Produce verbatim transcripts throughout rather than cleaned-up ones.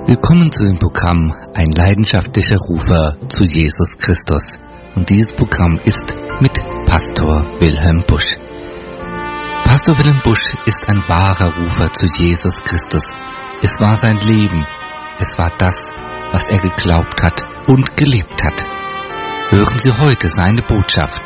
Willkommen zu dem Programm Ein leidenschaftlicher Rufer zu Jesus Christus. Und dieses Programm ist mit Pastor Wilhelm Busch. Pastor Wilhelm Busch ist ein wahrer Rufer zu Jesus Christus. Es war sein Leben. Es war das, was er geglaubt hat und gelebt hat. Hören Sie heute seine Botschaft.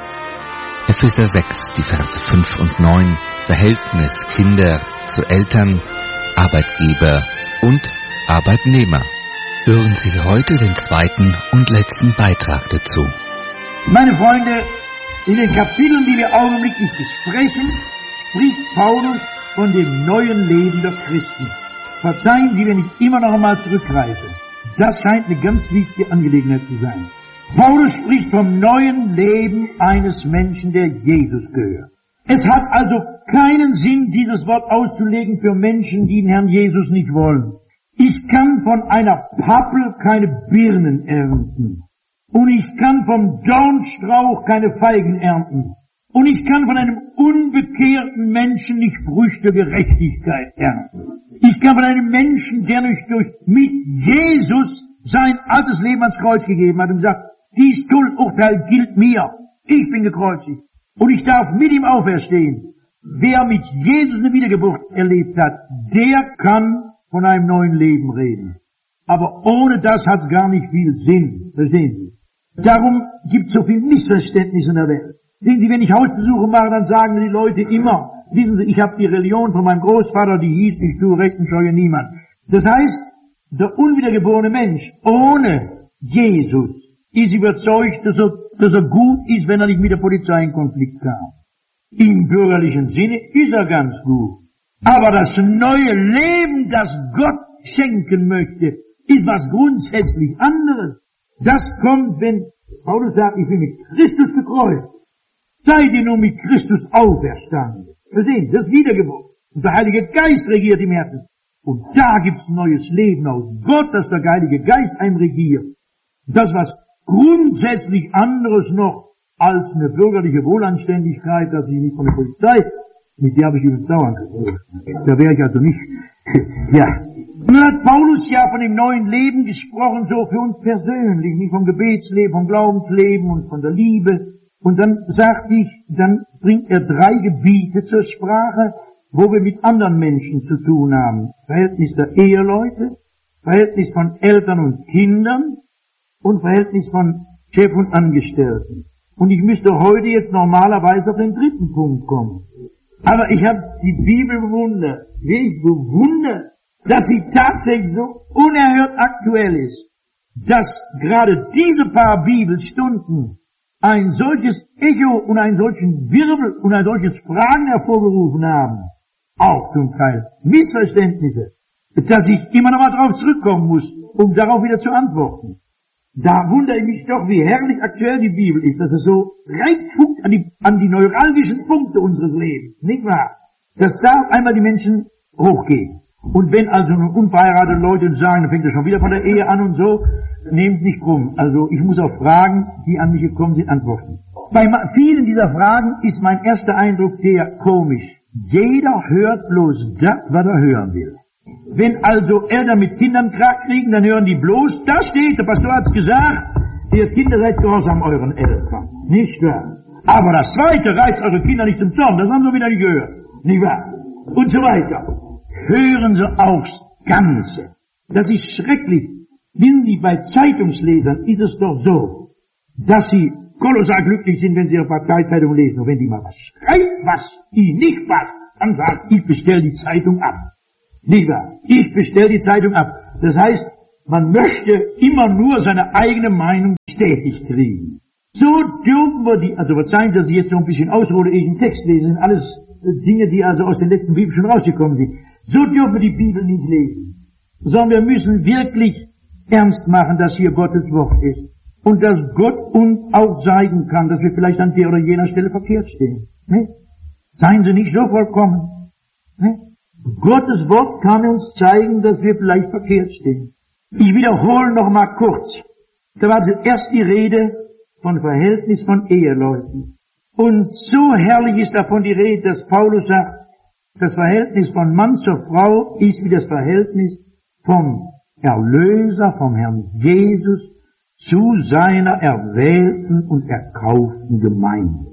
Epheser sechs, die Verse fünf und neun, Verhältnis Kinder zu Eltern, Arbeitgeber und Arbeitnehmer. Hören Sie heute den zweiten und letzten Beitrag dazu. Meine Freunde, in den Kapiteln, die wir augenblicklich besprechen, spricht Paulus von dem neuen Leben der Christen. Verzeihen Sie, wenn ich immer noch einmal zurückgreife. Das scheint eine ganz wichtige Angelegenheit zu sein. Paulus spricht vom neuen Leben eines Menschen, der Jesus gehört. Es hat also keinen Sinn, dieses Wort auszulegen für Menschen, die den Herrn Jesus nicht wollen. Ich kann von einer Pappel keine Birnen ernten. Und ich kann vom Dornstrauch keine Feigen ernten. Und ich kann von einem unbekehrten Menschen nicht Früchte Gerechtigkeit ernten. Ich kann von einem Menschen, der nicht durch mit Jesus sein altes Leben ans Kreuz gegeben hat und sagt, dies Todesurteil gilt mir. Ich bin gekreuzigt. Und ich darf mit ihm auferstehen. Wer mit Jesus eine Wiedergeburt erlebt hat, der kann von einem neuen Leben reden. Aber ohne das hat es gar nicht viel Sinn. Verstehen Sie? Darum gibt es so viel Missverständnis in der Welt. Sehen Sie, wenn ich Hausbesuche mache, dann sagen die Leute immer, wissen Sie, ich habe die Religion von meinem Großvater, die hieß, ich tue Recht und scheue niemand. Das heißt, der unwiedergeborene Mensch ohne Jesus ist überzeugt, dass er, dass er gut ist, wenn er nicht mit der Polizei in Konflikt kam. Im bürgerlichen Sinne ist er ganz gut. Aber das neue Leben, das Gott schenken möchte, ist was grundsätzlich anderes. Das kommt, wenn Paulus sagt, ich bin mit Christus gekreuzt. Seid ihr nun mit Christus auferstanden. Verstehen Sie, das ist Wiedergeburt. Und der Heilige Geist regiert im Herzen. Und da gibt's neues Leben aus Gott, dass der Heilige Geist einem regiert. Das was grundsätzlich anderes noch als eine bürgerliche Wohlanständigkeit, dass ich nicht von der Polizei, mit der habe ich übrigens dauernd gesprochen. Da wäre ich also nicht, ja. Nun hat Paulus ja von dem neuen Leben gesprochen, so für uns persönlich, nicht vom Gebetsleben, vom Glaubensleben und von der Liebe. Und dann sagt ich, dann bringt er drei Gebiete zur Sprache, wo wir mit anderen Menschen zu tun haben. Verhältnis der Eheleute, Verhältnis von Eltern und Kindern und Verhältnis von Chef und Angestellten. Und ich müsste heute jetzt normalerweise auf den dritten Punkt kommen. Aber ich habe die Bibel bewundert. Ich bewundere, dass sie tatsächlich so unerhört aktuell ist, dass gerade diese paar Bibelstunden ein solches Echo und einen solchen Wirbel und ein solches Fragen hervorgerufen haben, auch zum Teil Missverständnisse, dass ich immer noch mal drauf zurückkommen muss, um darauf wieder zu antworten. Da wundere ich mich doch, wie herrlich aktuell die Bibel ist, dass es so reinfunkt an die, an die neuralgischen Punkte unseres Lebens, nicht wahr? Das darf einmal die Menschen hochgehen. Und wenn also nun unverheiratete Leute sagen, dann fängt es schon wieder von der Ehe an und so, nehmt nicht krumm. Also ich muss auf Fragen, die an mich gekommen sind, antworten. Bei vielen dieser Fragen ist mein erster Eindruck der komisch. Jeder hört bloß das, was er hören will. Wenn also Eltern mit Kindern Krach kriegen, dann hören die bloß, da steht, der Pastor hat's gesagt, ihr Kinder seid gehorsam euren Eltern. Nicht wahr? Aber das Zweite, reizt eure Kinder nicht zum Zorn, das haben sie wieder nicht gehört. Nicht wahr? Und so weiter. Hören Sie aufs Ganze. Das ist schrecklich. Wissen Sie, bei Zeitungslesern ist es doch so, dass sie kolossal glücklich sind, wenn sie ihre Parteizeitung lesen. Und wenn die mal was schreibt, was ihnen nicht passt, dann sagt, ich bestelle die Zeitung ab. Nicht wahr? Ich bestelle die Zeitung ab. Das heißt, man möchte immer nur seine eigene Meinung bestätigt kriegen. So dürfen wir die, also verzeihen Sie, dass ich jetzt so ein bisschen aushole, ich einen Text lese, sind alles Dinge, die also aus den letzten Bibeln schon rausgekommen sind. So dürfen wir die Bibel nicht lesen. Sondern wir müssen wirklich ernst machen, dass hier Gottes Wort ist. Und dass Gott uns auch zeigen kann, dass wir vielleicht an der oder jener Stelle verkehrt stehen. Ne? Seien Sie nicht so vollkommen. Ne? Gottes Wort kann uns zeigen, dass wir vielleicht verkehrt stehen. Ich wiederhole noch mal kurz. Da war zuerst die Rede von Verhältnis von Eheleuten. Und so herrlich ist davon die Rede, dass Paulus sagt, das Verhältnis von Mann zur Frau ist wie das Verhältnis vom Erlöser vom Herrn Jesus zu seiner erwählten und erkauften Gemeinde.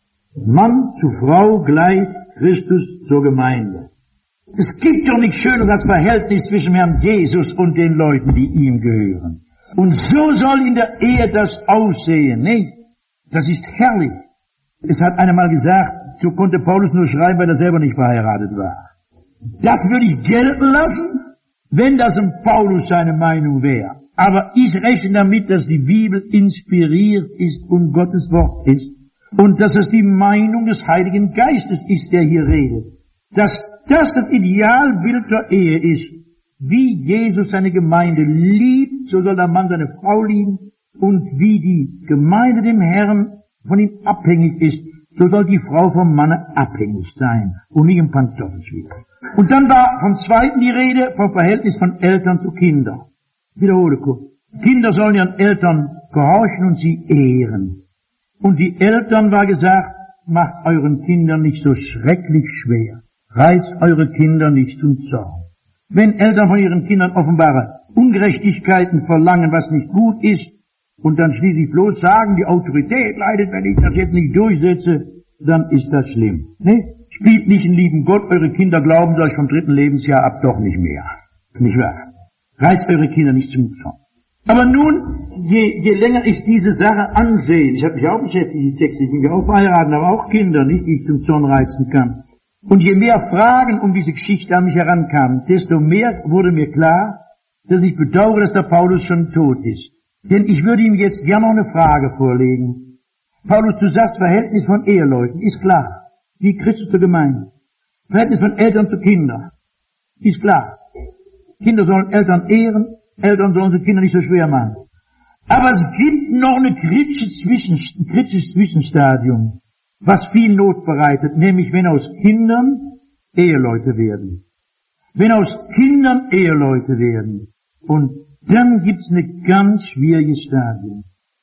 Mann zu Frau gleich Christus zur Gemeinde. Es gibt doch nichts Schöneres als Verhältnis zwischen Herrn Jesus und den Leuten, die ihm gehören. Und so soll in der Ehe das aussehen, nicht? Das ist herrlich. Es hat einer mal gesagt, so konnte Paulus nur schreiben, weil er selber nicht verheiratet war. Das würde ich gelten lassen, wenn das um Paulus seine Meinung wäre. Aber ich rechne damit, dass die Bibel inspiriert ist und Gottes Wort ist. Und dass es die Meinung des Heiligen Geistes ist, der hier redet. Dass das das Idealbild der Ehe ist. Wie Jesus seine Gemeinde liebt, so soll der Mann seine Frau lieben. Und wie die Gemeinde dem Herrn von ihm abhängig ist, so soll die Frau vom Manne abhängig sein und nicht im Pantoffelspiel. Und dann war vom Zweiten die Rede vom Verhältnis von Eltern zu Kindern. Ich wiederhole kurz. Kinder sollen ihren Eltern gehorchen und sie ehren. Und die Eltern, war gesagt, macht euren Kindern nicht so schrecklich schwer. Reizt eure Kinder nicht zum Zorn. Wenn Eltern von ihren Kindern offenbare Ungerechtigkeiten verlangen, was nicht gut ist, und dann schließlich bloß sagen, die Autorität leidet, wenn ich das jetzt nicht durchsetze, dann ist das schlimm. Ne? Spielt nicht den lieben Gott, eure Kinder glauben euch vom dritten Lebensjahr ab doch nicht mehr. Nicht wahr? Reizt eure Kinder nicht zum Zorn. Aber nun, je, je länger ich diese Sache ansehe, ich habe mich auch beschäftigt, die Texte, ich bin ja auch verheiratet, aber auch Kinder, nicht, die ich zum Zorn reizen kann. Und je mehr Fragen um diese Geschichte an mich herankamen, desto mehr wurde mir klar, dass ich bedauere, dass der Paulus schon tot ist. Denn ich würde ihm jetzt gerne noch eine Frage vorlegen. Paulus, du sagst, Verhältnis von Eheleuten, ist klar. Wie Christus zur Gemeinde. Verhältnis von Eltern zu Kindern, ist klar. Kinder sollen Eltern ehren, Eltern sollen sie Kinder nicht so schwer machen. Aber es gibt noch ein kritisches, Zwischen, kritisches Zwischenstadium, was viel Not bereitet, nämlich wenn aus Kindern Eheleute werden. Wenn aus Kindern Eheleute werden. Und dann gibt's eine ganz schwierige Stadium.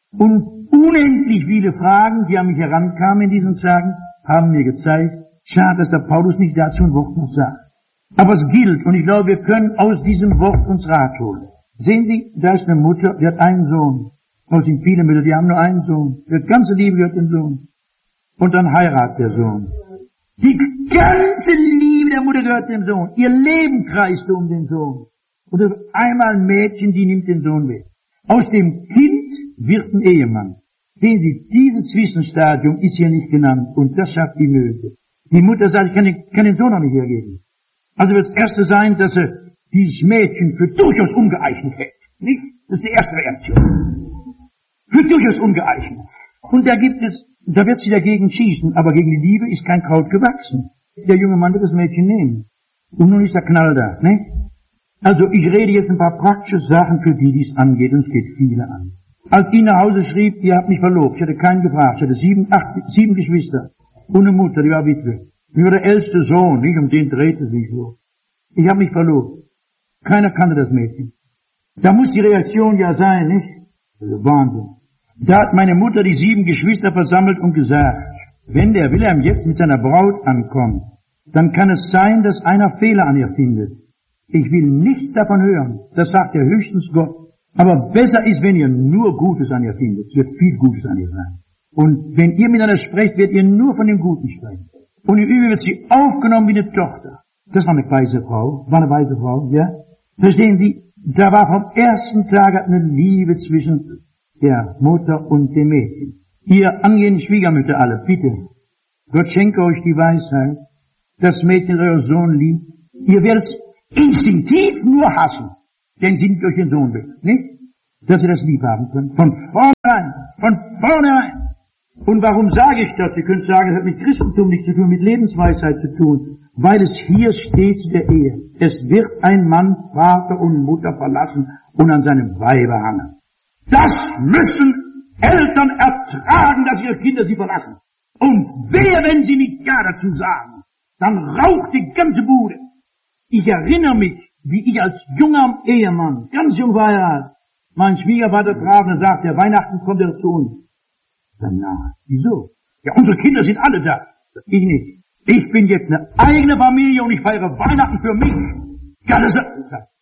Und unendlich viele Fragen, die an mich herankamen in diesen Tagen, haben mir gezeigt, schade, dass der Paulus nicht dazu ein Wort noch sagt. Aber es gilt, und ich glaube, wir können aus diesem Wort uns Rat holen. Sehen Sie, da ist eine Mutter, die hat einen Sohn. Aus den vielen Mütter, die haben nur einen Sohn. Die ganze Liebe gehört dem Sohn. Und dann heiratet der Sohn. Die ganze Liebe der Mutter gehört dem Sohn. Ihr Leben kreist um den Sohn. Und auf einmal ein Mädchen, die nimmt den Sohn weg. Aus dem Kind wird ein Ehemann. Sehen Sie, dieses Zwischenstadium ist hier nicht genannt. Und das schafft die Nöte. Die Mutter sagt, ich kann den, kann den Sohn noch nicht hergeben. Also wird das Erste sein, dass sie dieses Mädchen für durchaus ungeeignet hält. Nicht? Das ist die erste Reaktion. Für durchaus ungeeignet. Und da gibt es, da wird sie dagegen schießen, aber gegen die Liebe ist kein Kraut gewachsen. Der junge Mann wird das Mädchen nehmen. Und nun ist der Knall da, ne? Also ich rede jetzt ein paar praktische Sachen für die, die es angeht, und es geht viele an. Als ich nach Hause schrieb, ihr habt mich verlobt, ich hatte keinen gefragt, ich hatte sieben, acht, sieben Geschwister und eine Mutter, die war Witwe. Ich war der älteste Sohn, nicht? Um den drehte sich so. Ich habe mich verlobt. Keiner kannte das Mädchen. Da muss die Reaktion ja sein, nicht? Also Wahnsinn. Da hat meine Mutter die sieben Geschwister versammelt und gesagt, wenn der Wilhelm jetzt mit seiner Braut ankommt, dann kann es sein, dass einer Fehler an ihr findet. Ich will nichts davon hören. Das sagt ja höchstens Gott. Aber besser ist, wenn ihr nur Gutes an ihr findet. Es wird viel Gutes an ihr sein. Und wenn ihr miteinander sprecht, werdet ihr nur von dem Guten sprechen. Und im Übrigen wird sie aufgenommen wie eine Tochter. Das war eine weise Frau. War eine weise Frau, ja? Verstehen Sie? Da war vom ersten Tag eine Liebe zwischen der Mutter und dem Mädchen. Ihr angehenden Schwiegermütter alle, bitte. Gott schenke euch die Weisheit. Das Mädchen, euer Sohn liebt. Ihr werdet es instinktiv nur hassen, denn sie nimmt euch den Sohn weg, nicht? Dass ihr das lieb haben könnt. Von vornherein. Von vornherein. Und warum sage ich das? Ihr könnt sagen, es hat mit Christentum nichts zu tun, mit Lebensweisheit zu tun. Weil es hier steht zu der Ehe. Es wird ein Mann Vater und Mutter verlassen und an seinem Weibe hangen. Das müssen Eltern ertragen, dass ihre Kinder sie verlassen. Und wer, wenn sie nicht Ja dazu sagen, dann raucht die ganze Bude. Ich erinnere mich, wie ich als junger Ehemann, ganz jung verheiratet, meinen Schwiegervater traf und sagte, Weihnachten kommt er zu uns. Dann, na, wieso? Ja, unsere Kinder sind alle da. Ich nicht. Ich bin jetzt eine eigene Familie und ich feiere Weihnachten für mich. Ja, das ist,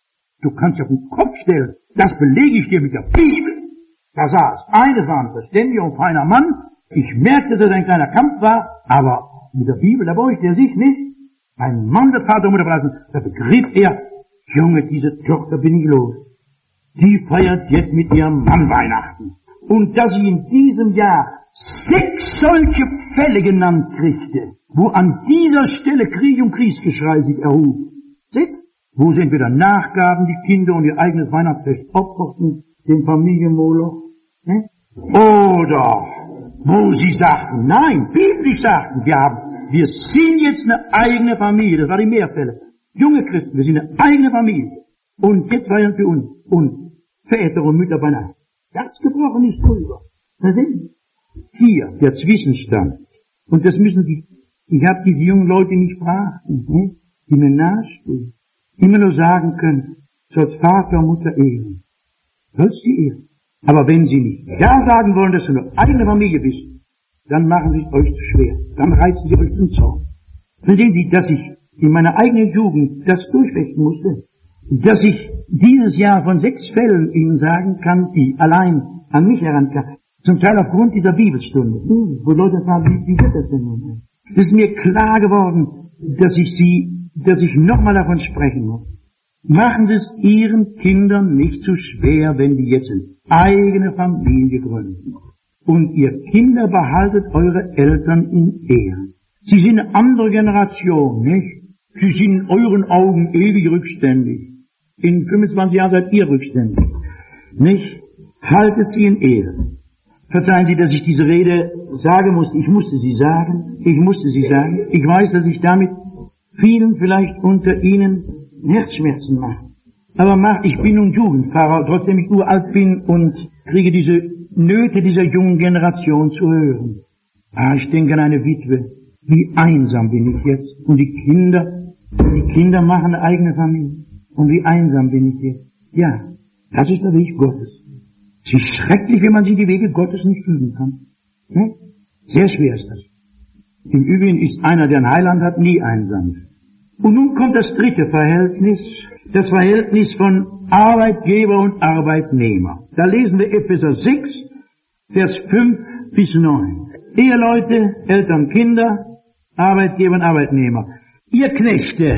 Du kannst dich auf den Kopf stellen. Das belege ich dir mit der Bibel. Da saß eines war ein verständiger und feiner Mann. Ich merkte, dass es ein kleiner Kampf war, aber mit der Bibel, da beugte er sich nicht. Ein Mann wird Vater und Mutter verlassen. Da begriff er, Junge, diese Tochter bin ich los. Die feiert jetzt mit ihrem Mann Weihnachten. Und dass ich in diesem Jahr sechs solche Fälle genannt kriegte, wo an dieser Stelle Krieg und Kriegsgeschrei sich erhob. Sechs? Wo sie entweder nachgaben, die Kinder und ihr eigenes Weihnachtsfest opferten, dem Familienmoloch, ne? Oder wo sie sagten, nein, biblisch sagten, wir haben, wir sind jetzt eine eigene Familie, das war die Mehrfälle. Junge Christen, wir sind eine eigene Familie. Und jetzt feiern wir uns. Und Väter und Mütter beinahe. Das gebrochen nicht drüber. Das sind hier der Zwischenstand. Und das müssen die, ich habe diese jungen Leute nicht fragen, ne, die mir nahestehen, immer nur sagen können, sollst Vater und Mutter ehren. Sollst sie ehren. Aber wenn sie nicht ja sagen wollen, dass du eine eigene Familie bist, dann machen sie es euch zu schwer. Dann reißen sie euch zum Zorn. Dann sehen Sie, dass ich in meiner eigenen Jugend das durchfechten musste, dass ich dieses Jahr von sechs Fällen Ihnen sagen kann, die allein an mich herankamen, zum Teil aufgrund dieser Bibelstunde, wo Leute fragen, wie, wie wird das denn nun? Es ist mir klar geworden, dass ich Sie, dass ich nochmal davon sprechen muss. Machen Sie es Ihren Kindern nicht zu schwer, wenn die jetzt eine eigene Familie gründen. Und ihr Kinder behaltet eure Eltern in Ehren. Sie sind eine andere Generation, nicht? Sie sind in euren Augen ewig rückständig. In fünfundzwanzig Jahren seid ihr rückständig. Nicht? Haltet sie in Ehren. Verzeihen Sie, dass ich diese Rede sagen musste. Ich musste sie sagen. Ich musste sie sagen. Ich weiß, dass ich damit vielen vielleicht unter Ihnen Herzschmerzen mache. Aber mach, ich bin nun Jugendpfarrer, trotzdem ich uralt bin und kriege diese Nöte dieser jungen Generation zu hören. Ah, ich denke an eine Witwe. Wie einsam bin ich jetzt. Und die Kinder, die Kinder machen eine eigene Familie. Und wie einsam bin ich jetzt. Ja, das ist der Weg Gottes. Es ist schrecklich, wenn man sich die Wege Gottes nicht üben kann. Ne? Sehr schwer ist das. Im Übrigen ist einer, der ein Heiland hat, nie einsam. Und nun kommt das dritte Verhältnis, das Verhältnis von Arbeitgeber und Arbeitnehmer. Da lesen wir Epheser sechs, Vers fünf bis neun. Eheleute, Eltern, Kinder, Arbeitgeber und Arbeitnehmer. Ihr Knechte,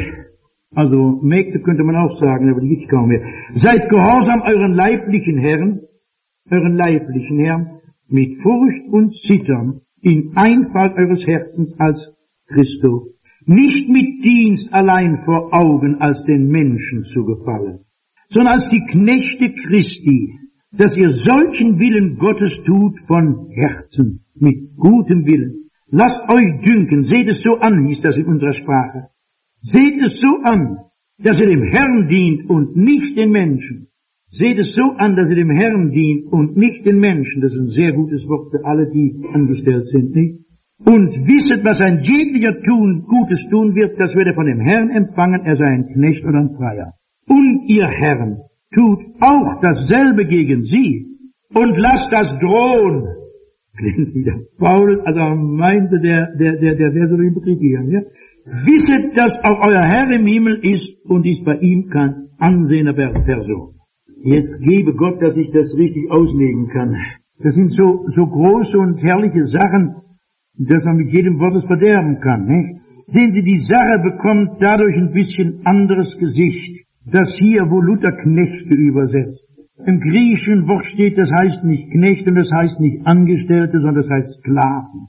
also Mägde könnte man auch sagen, aber die gibt's kaum mehr. Seid gehorsam euren leiblichen Herren, euren leiblichen Herren, mit Furcht und Zittern, in Einfalt eures Herzens als Christo. Nicht mit Dienst allein vor Augen als den Menschen zu gefallen, sondern als die Knechte Christi, dass ihr solchen Willen Gottes tut von Herzen, mit gutem Willen. Lasst euch dünken, seht es so an, hieß das in unserer Sprache. Seht es so an, dass ihr dem Herrn dient und nicht den Menschen. Seht es so an, dass ihr dem Herrn dient und nicht den Menschen. Das ist ein sehr gutes Wort für alle, die angestellt sind, nicht? Und wisset, was ein jeglicher tun, Gutes tun wird, das wird er von dem Herrn empfangen, er sei ein Knecht oder ein Freier. Und ihr Herren, tut auch dasselbe gegen sie und lasst das drohen. Lesen Sie, der Paulus, also meinte der, der, der, der wäre so im Betrieb gegangen, ja? Wisset, dass auch euer Herr im Himmel ist und ist bei ihm kein ansehener Person. Jetzt gebe Gott, dass ich das richtig auslegen kann. Das sind so, so große und herrliche Sachen, dass man mit jedem Wort es verderben kann, nicht? Sehen Sie, die Sache bekommt dadurch ein bisschen anderes Gesicht. Das hier, wo Luther Knechte übersetzt. Im griechischen Wort steht, das heißt nicht Knechte und das heißt nicht Angestellte, sondern das heißt Sklaven.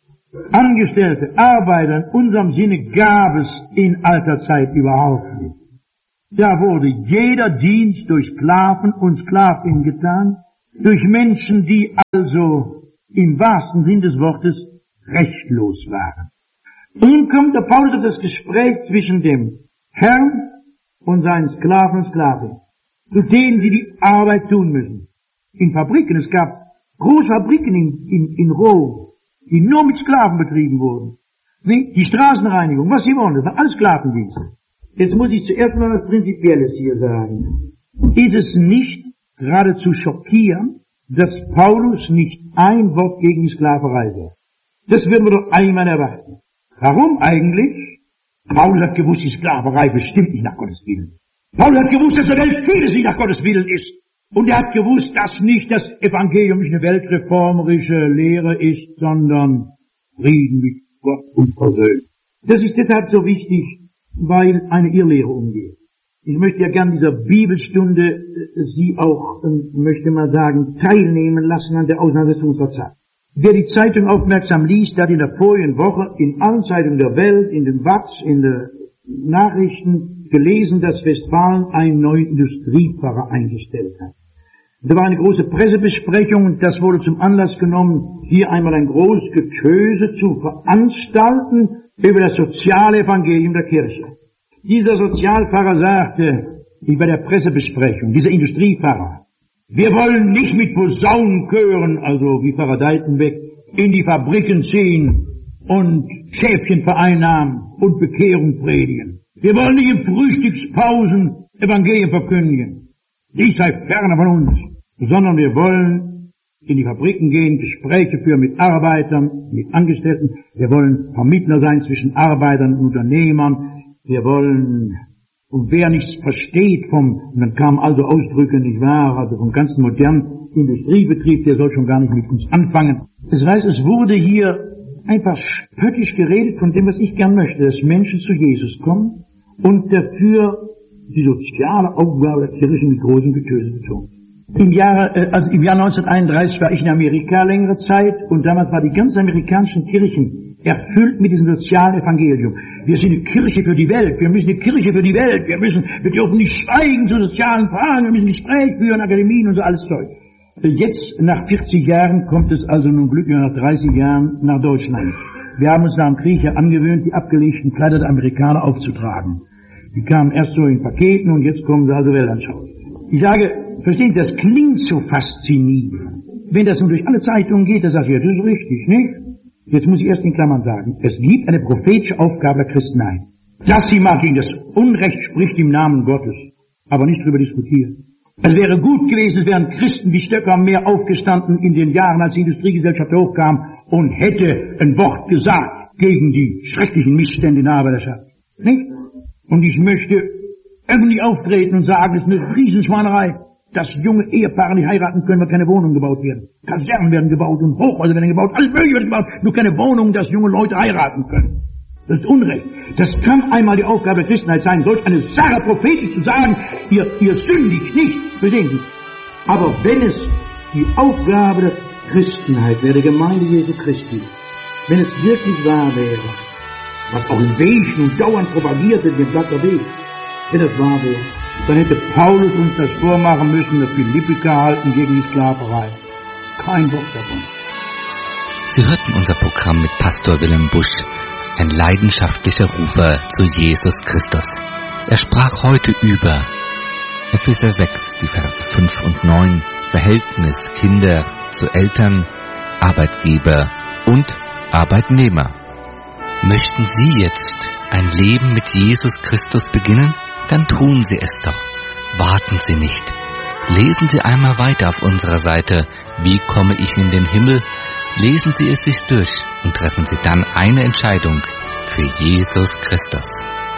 Angestellte, Arbeiter in unserem Sinne gab es in alter Zeit überhaupt nicht. Da wurde jeder Dienst durch Sklaven und Sklavinnen getan, durch Menschen, die also im wahrsten Sinn des Wortes rechtlos waren. Nun kommt der Paulus auf das Gespräch zwischen dem Herrn und seinen Sklaven und Sklavinnen, zu denen, die die Arbeit tun müssen. In Fabriken, es gab große Fabriken in, in, in Rom, die nur mit Sklaven betrieben wurden. Die Straßenreinigung, was Sie wollen, das war alles Sklavendienste. Jetzt muss ich zuerst mal was Prinzipielles hier sagen. Ist es nicht geradezu schockierend, dass Paulus nicht ein Wort gegen die Sklaverei sagt? Das würden wir doch einmal erwarten. Warum eigentlich? Paulus hat gewusst, die Sklaverei bestimmt nicht nach Gottes Willen. Paulus hat gewusst, dass der Welt vieles nicht nach Gottes Willen ist. Und er hat gewusst, dass nicht das Evangelium nicht eine weltreformerische Lehre ist, sondern Frieden mit Gott und Versöhnung. Das ist deshalb so wichtig, weil eine Irrlehre umgeht. Ich möchte ja gern dieser Bibelstunde Sie auch, möchte mal sagen, teilnehmen lassen an der Auseinandersetzung unserer Zeit. Wer die Zeitung aufmerksam liest, hat in der vorigen Woche in allen Zeitungen der Welt, in den Watz, in den Nachrichten gelesen, dass Westfalen einen neuen Industriepfarrer eingestellt hat. Da war eine große Pressebesprechung und das wurde zum Anlass genommen, hier einmal ein großes Getöse zu veranstalten über das soziale Evangelium der Kirche. Dieser Sozialpfarrer sagte, wie bei der Pressebesprechung, dieser Industriepfarrer, wir wollen nicht mit Posaunenchören, also wie Pfarrer Deitenbeck, in die Fabriken ziehen und Schäfchen vereinnahmen und Bekehrung predigen. Wir wollen nicht in Frühstückspausen Evangelien verkündigen. Dies sei ferne von uns, sondern wir wollen in die Fabriken gehen, Gespräche führen mit Arbeitern, mit Angestellten. Wir wollen Vermittler sein zwischen Arbeitern und Unternehmern. Wir wollen, und wer nichts versteht vom, und dann kamen also Ausdrücke, nicht wahr, also vom ganzen modernen Industriebetrieb, der soll schon gar nicht mit uns anfangen. Das heißt, es wurde hier einfach spöttisch geredet von dem, was ich gern möchte, dass Menschen zu Jesus kommen und dafür die soziale Aufgabe der Kirche mit großem Getöse betont. Im Jahre, also im Jahr neunzehnhunderteinunddreißig war ich in Amerika längere Zeit und damals war die ganze amerikanischen Kirchen erfüllt mit diesem sozialen Evangelium. Wir sind eine Kirche für die Welt, wir müssen eine Kirche für die Welt, wir müssen, wir dürfen nicht schweigen zu sozialen Fragen, wir müssen Gespräche führen, Akademien und so alles Zeug. Jetzt, nach vierzig Jahren, kommt es also nun glücklich nach dreißig Jahren nach Deutschland. Wir haben uns nach dem Krieg ja angewöhnt, die abgelegten Kleider der Amerikaner aufzutragen. Die kamen erst so in Paketen und jetzt kommen sie also weltanschaulich. Ich sage, verstehen Sie, das klingt so faszinierend. Wenn das nun durch alle Zeitungen geht, dann sage ich, ja, das ist richtig, nicht? Jetzt muss ich erst in Klammern sagen, es gibt eine prophetische Aufgabe der Christenheit. Dass sie mal gegen das Unrecht spricht im Namen Gottes, aber nicht darüber diskutieren. Es wäre gut gewesen, es wären Christen wie Stöcker mehr aufgestanden in den Jahren, als die Industriegesellschaft hochkam und hätte ein Wort gesagt gegen die schrecklichen Missstände in der Arbeiterschaft. Nicht? Und ich möchte öffentlich auftreten und sagen, es ist eine Riesenschweinerei, dass junge Ehepaare nicht heiraten können, weil keine Wohnungen gebaut werden. Kasernen werden gebaut und Hochhäuser werden gebaut, alles Mögliche wird gebaut, nur keine Wohnungen, dass junge Leute heiraten können. Das ist Unrecht. Das kann einmal die Aufgabe der Christenheit sein, solch eine Sache prophetisch zu sagen, ihr, ihr sündigt nicht, verstehen Sie. Aber wenn es die Aufgabe der Christenheit wäre, der Gemeinde Jesu Christi, wenn es wirklich wahr wäre, was auch in Wegen und dauernd propagiert wird, wie Blatt der Weg, wenn das wahr wäre, dann hätte Paulus uns das vormachen müssen, dass Philippika halten gegen die Sklaverei. Kein Wort davon. Sie hörten unser Programm mit Pastor Wilhelm Busch, ein leidenschaftlicher Rufer zu Jesus Christus. Er sprach heute über Epheser sechs, die Vers fünf und neun, Verhältnis Kinder zu Eltern, Arbeitgeber und Arbeitnehmer. Möchten Sie jetzt ein Leben mit Jesus Christus beginnen? Dann tun Sie es doch. Warten Sie nicht. Lesen Sie einmal weiter auf unserer Seite, wie komme ich in den Himmel? Lesen Sie es sich durch und treffen Sie dann eine Entscheidung für Jesus Christus.